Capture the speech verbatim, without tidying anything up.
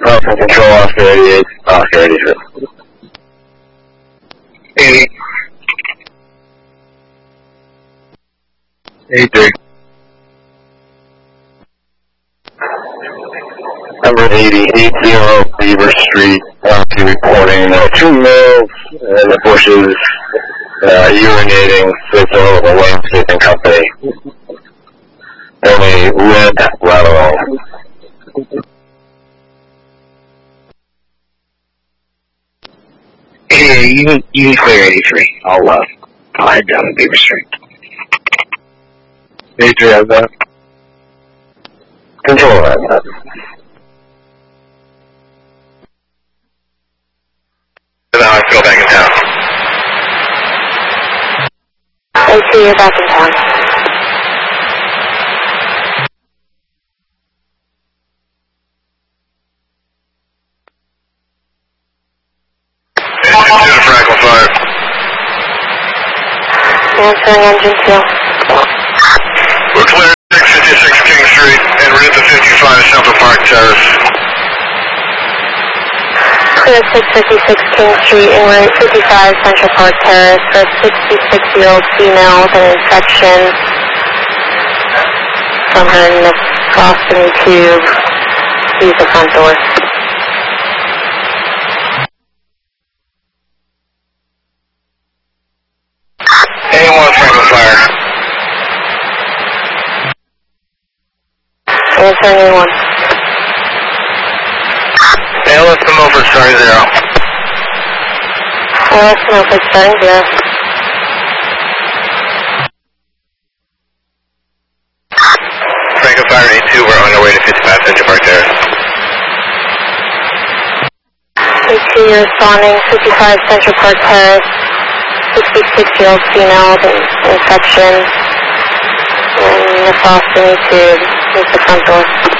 Uh, from control, Oscar eighty-eight, Oscar eighty-two. eighty. eighty-three. Number eighty, eighty Beaver Street, uh, reporting uh, two males in the bushes, uh, urinating, signal of a landscaping company. Only red lateral. eighty-eight, you can, you can clear eighty-three. I'll, uh, I'll head down to Beaver Street. eighty-three has that. Control has that. And now I feel back in town. eighty-three, you're back in town. Fraggle fire. Answering engine two. We're clear six fifty-six King Street and we're into fifty-five Central Park Terrace. Clear six fifty-six King Street and we're at fifty-five Central Park Terrace for a sixty-six-year-old female with an infection from her nephrostomy tube. Use the front door. anyone Fraggle fire. Answering A one. A L S to Milford starting zero. A L S to Milford starting zero. Fraggle fire A two, we're on our way to fifty-five Central Park Terrace. A two, you're responding, fifty-five Central Park Terrace, sixty-six-year-old female with an infection and nephrostomy tube. Use the front door.